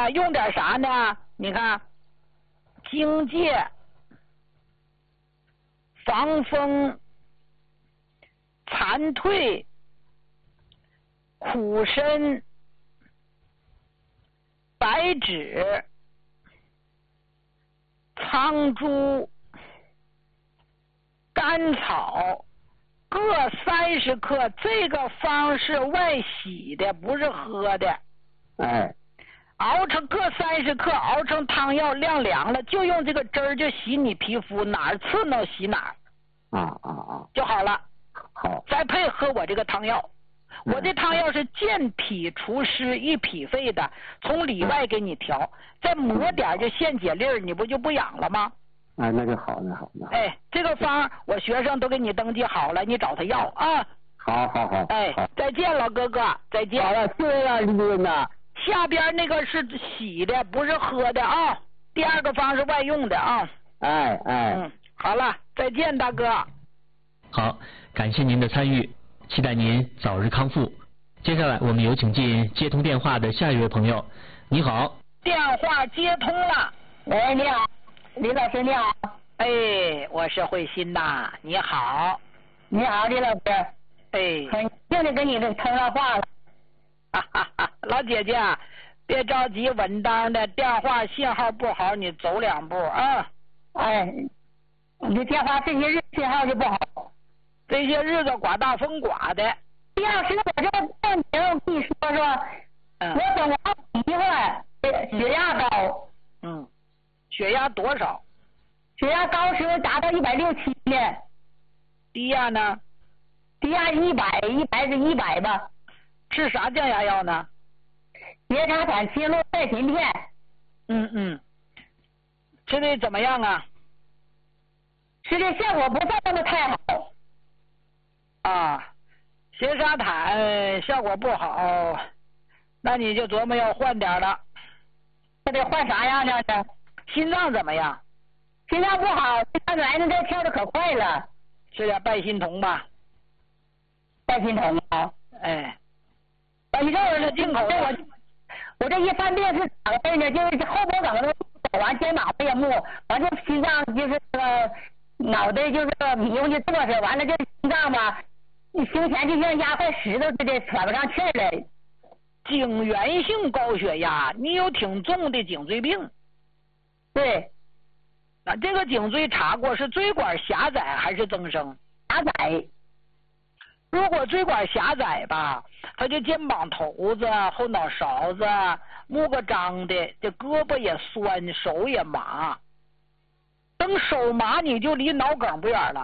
用点啥呢？你看，荆芥、防风、蝉蜕、苦参、白芷、苍术、甘草，各30克。这个方是外洗的，不是喝的。 哎， 熬成各30克，熬成汤药，晾凉了，就用这个汁儿就洗你皮肤，哪儿刺挠洗哪儿，就好了。 好， 再配合我这个汤药，我这汤药是健脾除湿益脾肺的，从里外给你调，再抹点就现解粒儿，你不就不痒了吗？ 哎，那就好，那好，那好。 哎，这个方我学生都给你登记好了，你找他要啊。 好好好。 哎， 好， 再见了，哥哥，再见。 好了，谢谢了，李主任呐。 下边那个是洗的，不是喝的啊。第2个方是外用的啊。 哎哎。 好了，再见，大哥。 好，感谢您的参与，期待您早日康复。接下来我们有请进接通电话的下一位朋友。你好。 电话接通了。 喂，你好，李老师你好。 哎，我是慧心呐，你好。 你好，李老师。 哎。 很幸的跟你通上话了。 哈哈哈，老姐姐，别着急，稳当的，电话信号不好，你走2步啊。 哎，你这电话这些日信号就不好。 这些日子刮大风刮的。 李老师，我这病情我跟你说说，我总要急坏，血压高。 血压多少？ 血压高时候达到167呢。 低压呢？ 低压100是100吧。 吃啥降压药呢？ 别查坦嗪洛哌嗪片。 吃的怎么样啊？ 吃的效果不算那么太好。 啊，缬沙坦效果不好，那你就琢磨要换点了。 那得换啥样呢？ 心脏怎么样？ 心脏不好，心脏来的这跳的可快了。 吃点拜心酮吧。 拜心酮啊？ 哎。 你这我进口的，我这一犯病是咋回事呢？就是后脖梗子走完，肩膀也木，完这心脏就是脑袋就是迷糊的坐着，完了这心脏吧，胸前就像压块石头似的，喘不上气来。 颈源性高血压，你有挺重的颈椎病。 对。 那这个颈椎查过是椎管狭窄还是增生？ 狭窄。 如果椎管狭窄吧，他就肩膀头子、后脑勺子木个张的，这胳膊也酸，手也麻。等手麻，你就离脑梗不远了。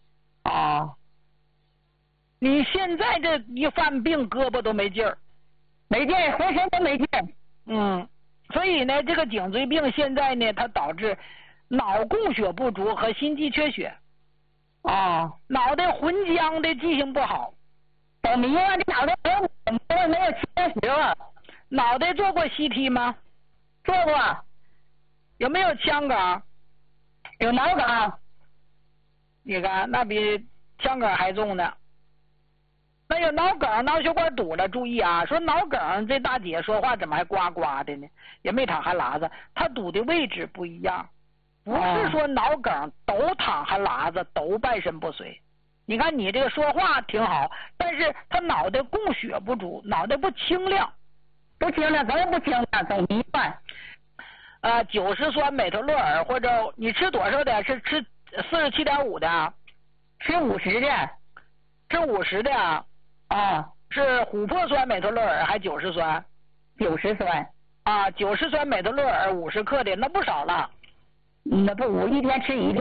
你现在这一犯病，胳膊都没劲儿， 没劲儿，浑身都没劲儿。 所以呢，这个颈椎病现在呢，它导致脑供血不足和心肌缺血。脑袋混浆的，记性不好。 我迷啊，这脑袋没有清醒啊。 脑袋做过 CT 吗？ 做过。 有没有腔梗？ 有脑梗。 你看，那比腔梗还重呢。那有脑梗，脑血管堵了，注意啊！说脑梗，这大姐说话怎么还呱呱的呢？也没淌哈喇子，她堵的位置不一样。不是说脑梗都淌哈喇子，都半身不遂。你看你这个说话挺好，但是他脑袋供血不足，脑袋不清亮。 不清亮，怎么不清亮？总迷幻。 90酸美特洛尔，或者你吃多少的？是吃47.5的？ 吃50的。 吃50的啊？是琥珀酸美特洛尔还90酸 ？90酸。 90酸美特洛尔50克的，那不少了。 那不，我一天吃1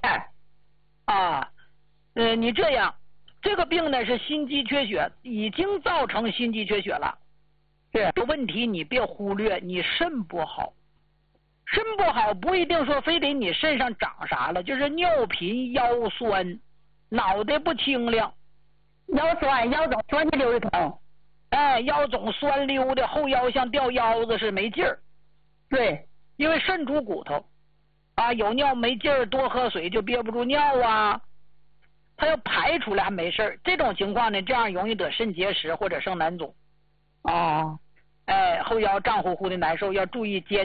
片。 你这样，这个病呢是心肌缺血，已经造成心肌缺血了。 是。 这问题你别忽略，你肾不好。肾不好不一定说非得你肾上长啥了，就是尿频、腰酸、脑袋不清亮。 腰酸，腰总酸的溜的疼。 腰总酸溜的，后腰像吊腰子似的没劲儿。 对。 因为肾主骨头。有尿没劲儿，多喝水就憋不住尿啊，它要排出来还没事儿。这种情况呢，这样容易得肾结石或者生囊肿。后腰胀乎乎的难受，要注意肩